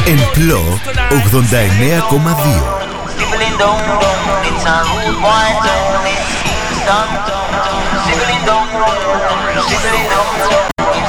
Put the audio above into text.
Εμπλό 89,2. It's a rude boy town, it's Kingston town.